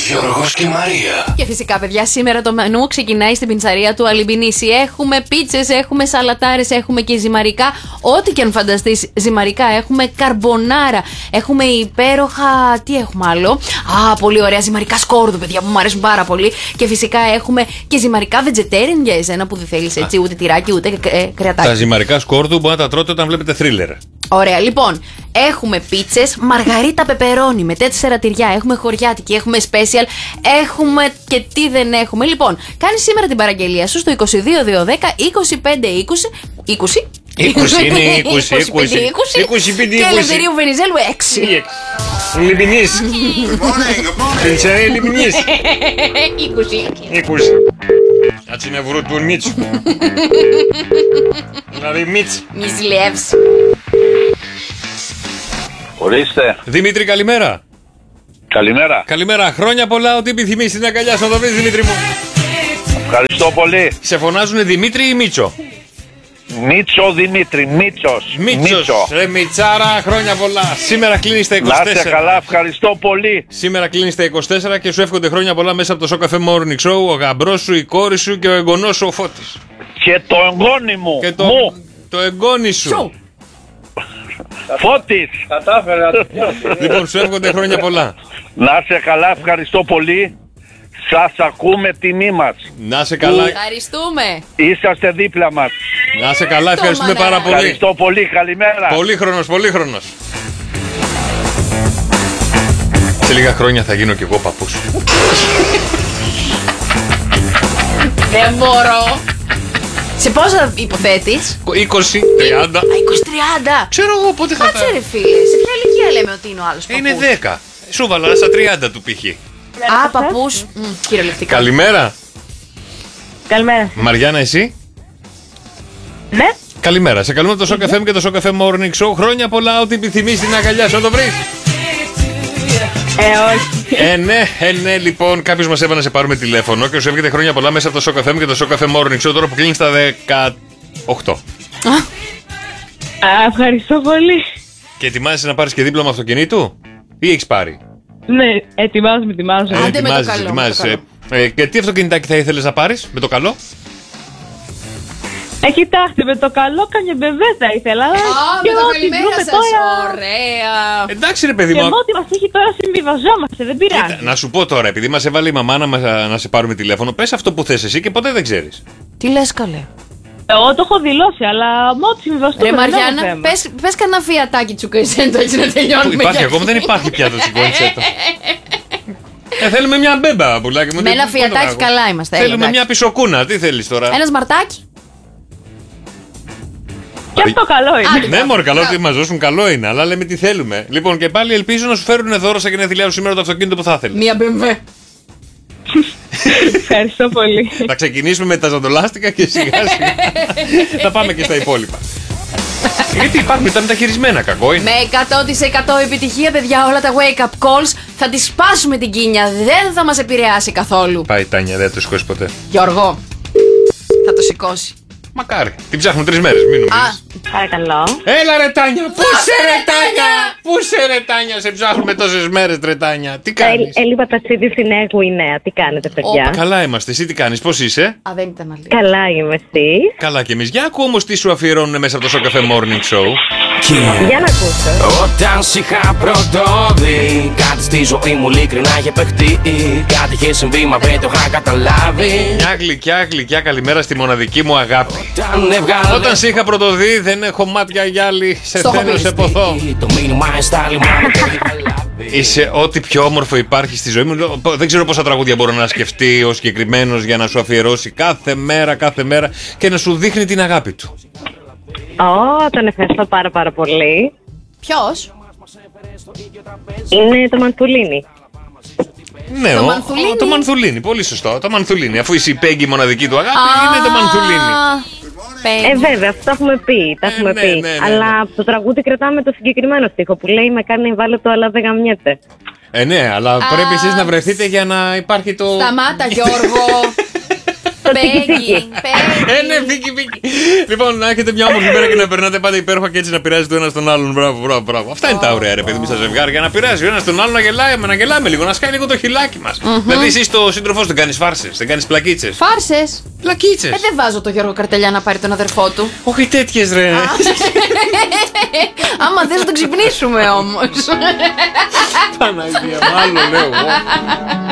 Γιώργος και Μαρία. Και φυσικά, παιδιά, σήμερα το μενού ξεκινάει στην πιτσαρία του Αλιμπινίση. Έχουμε πίτσες, έχουμε σαλατάρες, έχουμε και ζυμαρικά. Ό,τι και αν φανταστείς ζυμαρικά. Έχουμε καρμπονάρα, έχουμε υπέροχα. Τι έχουμε άλλο? Πολύ ωραία ζυμαρικά σκόρδου, παιδιά, που μου αρέσουν πάρα πολύ. Και φυσικά έχουμε και ζυμαρικά vegetarian για εσένα που δεν θέλεις έτσι ούτε τυράκι ούτε κρεατάκι. Τα ζυμαρικά σκόρδου μπορεί να τα τρώτε όταν βλέπετε θρίλερ. Ωραία, λοιπόν, έχουμε πίτσες, μαργαρίτα πεπερώνι με 4 τυριά, έχουμε χωριάτικη, έχουμε special, έχουμε και τι δεν έχουμε. Λοιπόν, κάνεις σήμερα την παραγγελία σου στο 22 210 25 20 είναι 20 και Ελευθερίου Βενιζέλου 6. Λιμπινής. Πιτσαρία Λιμπινής. 20. Έτσι είναι βρούτουν Μίτσου. Δηλαδή Μίτς. Μισλεύς. Ορίστε. Δημήτρη, καλημέρα. Καλημέρα. Καλημέρα. Χρόνια πολλά. Ό,τι επιθυμείς την αγκαλιά σου να το βρεις, Δημήτρη μου. Ευχαριστώ πολύ. Σε φωνάζουνε Δημήτρη ή Μίτσο? Μίτσο Δημήτρη. Μίτσος. Μίτσος. Ρε Μιτσάρα, χρόνια πολλά. Σήμερα κλείνεις τα 24. Να είστε καλά, ευχαριστώ πολύ. Σήμερα κλείνεις τα 24 και σου εύχονται χρόνια πολλά μέσα από το Show Cafe Morning Show ο γαμπρός σου, η κόρη σου και ο εγγονός σου ο Φώτης. Και το εγγόνι μου. Και το εγγόνι σου. Φώτης. Κατάφερα. Λοιπόν, σου εύχονται χρόνια πολλά. Να είστε καλά, ευχαριστώ πολύ. Σας ακούμε, τιμή μας. Να είσαι καλά. Ευχαριστούμε. Είσαστε δίπλα μας. Να είσαι καλά, ευχαριστούμε πάρα πολύ. Ευχαριστώ πολύ, καλημέρα. Πολύχρονος, πολύχρονος. Σε λίγα χρόνια θα γίνω κι εγώ παππούς. Δεν μπορώ. Σε πόσα υποθέτεις? 20, 30. 20-30. Ξέρω εγώ πότε θα Κάτσε ρε φίλε, σε ποια ηλικία λέμε ότι είναι ο άλλος παππούς? Είναι 10. Σου βάλα στα 30 του π.χ. Παππούς, κυριολεκτικά. Καλημέρα. Καλημέρα. Μαριάννα, εσύ? Ναι. Καλημέρα. Σε καλούμε από το Show Cafe και το Show Cafe Morning Show. Χρόνια πολλά, ό,τι επιθυμείς την αγκαλιά σου να το βρεις. Όχι. Ναι, λοιπόν, κάποιος μας έβαλε να σε πάρουμε τηλέφωνο και σου έβγαινε χρόνια πολλά μέσα από το Show Cafe και το Show Cafe Morning Show. Τώρα που κλείνει στα 18. Ευχαριστώ πολύ. Και ετοιμάζεσαι να πάρεις και δίπλωμα αυτοκινήτου ή έχεις πάρει? Ναι, ετοιμάζομαι. Άντε με το καλό, ετοιμάζεσαι. Και τι αυτοκινητάκι θα ήθελες να πάρεις με το καλό? Κοιτάξτε, με το καλό καμιά μπεβέ θα ήθελα. Με το καλημέρα σας, ωραία. Εντάξει ρε παιδί Και μου. με ό,τι μας έχει τώρα συμβιβαζόμαστε, δεν πειράζει. Να σου πω τώρα, επειδή μας έβαλε η μαμά να σε πάρουμε τηλέφωνο, πες αυτό που θες εσύ και ποτέ δεν ξέρεις. Τι λες καλέ? Εγώ το έχω δηλώσει, αλλά με ό,τι συμβιβαστούμε. Ρε Μαριάννα, πες κανένα φιατάκι τσουκοϊσέντο έτσι να τελειώνουμε. Υπάρχει ακόμα, δεν υπάρχει πια το τσουκοϊσέντο. Θέλουμε μια μπέμπα, πουλάκι μου. Με ένα φιατάκι καλά είμαστε. Θέλουμε μια πισοκούνα, τι θέλεις τώρα? Ένα σμαρτάκι. Και αυτό καλό είναι. Ναι, μωρέ, καλό ότι μας δώσουν, καλό είναι, αλλά λέμε τι θέλουμε. Λοιπόν, και πάλι ελπίζω να σου φέρουν δώρο στα γενέθλιά σου σήμερα το αυτοκίνητο που θα ήθελες. Μια BMW. Ευχαριστώ πολύ. Θα ξεκινήσουμε με τα ζαντολάστικα και σιγά σιγά θα πάμε και στα υπόλοιπα. Γιατί υπάρχουν τα μεταχειρισμένα, κακό είναι. Με 100% επιτυχία, παιδιά, όλα τα wake up calls θα τις σπάσουμε την κίνια. Δεν θα μας επηρεάσει καθόλου. Πάει η Τάνια, δεν το σηκώσει ποτέ. Γιώργο, θα το σηκώσει. Μακάρι. Την ψάχνουν 3 μέρες, μην νομίζεις. Παρακαλώ. Έλα ρε Τάνια, πού σε ρε Τάνια, σε ψάχνουμε τόσες μέρες ρε Τάνια. Τι κάνεις? Έλειπα ταξίδι στη Νέα Γουινέα. Τι κάνετε, παιδιά? Καλά είμαστε, εσύ τι κάνεις, πώς είσαι? Δεν ήταν αλήθεια. Καλά είμαι, εσύ? Καλά κι εμείς. Για ακού όμως τι σου αφιερώνουν μέσα από το Show Cafe Morning Show. Για να ακούσω. Όταν σ' είχα πρωτόδει, κάτι στη ζωή μου ειλικρινά είχε παιχτεί. Κάτι είχε συμβεί, μα δεν το είχα καταλάβει. Μια γλυκιά καλημέρα στη μοναδική μου αγάπη. Όταν σ' είχα πρωτοδεί, δεν έχω μάτια για άλλη. Σε θέλω, σε ποθώ. Το μήνυμα εστάλει, μάλλον το είχα λάβει. Είσαι ό,τι πιο όμορφο υπάρχει στη ζωή μου. Δεν ξέρω πόσα τραγούδια μπορώ να σκεφτεί ο συγκεκριμένος για να σου αφιερώσει κάθε μέρα και να σου δείχνει την αγάπη του. Τον ευχαριστώ πάρα πολύ. Ποιος? Είναι το Μανθουλίνι. Ναι, Το Μανθουλίνι. Το Μανθουλίνι, πολύ σωστό. Το Μανθουλίνι. Αφού είσαι η Πέγγι μοναδική του αγάπη, είναι το Μανθουλίνι. Βέβαια, αυτό τα έχουμε πει. Ναι. Αλλά από το τραγούδι κρατάμε το συγκεκριμένο στίχο που λέει με κάνει ευάλωτο αλλά δεν γαμιέται. Ναι, αλλά πρέπει εσείς να βρεθείτε για να υπάρχει το... Σταμάτα, Γιώργο. Πέγγι. Ναι, Βίκυ. Λοιπόν, να έχετε μια όμορφη μέρα και να περνάτε πάντα υπέροχα και έτσι να πειράζετε ο ένας τον άλλον. Μπράβο. Αυτά είναι τα ωραία, ρε παιδί μου, στα ζευγάρια. Να πειράζει ο ένας τον άλλον, να γελάμε λίγο, να σκάει λίγο το χιλάκι μας. Δηλαδή, εσύ στο σύντροφό σου δεν κάνεις φάρσες, δεν κάνεις πλακίτσες. Φάρσες. Πλακίτσες. Δεν βάζω το Γιώργο Καρτελιά να πάρει τον αδερφό του. Όχι τέτοιες, ρε. Άμα θες να τον ξυπνήσουμε όμως. Παναγία, μάλλον λέω εγώ.